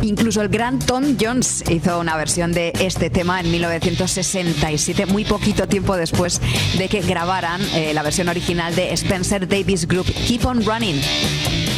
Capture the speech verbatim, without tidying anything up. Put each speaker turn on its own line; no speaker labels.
Incluso el gran Tom Jones hizo una versión de este tema en mil novecientos sesenta y siete, muy poquito tiempo después de que grabaran eh, la versión original de Spencer Davis Group, Keep on Running.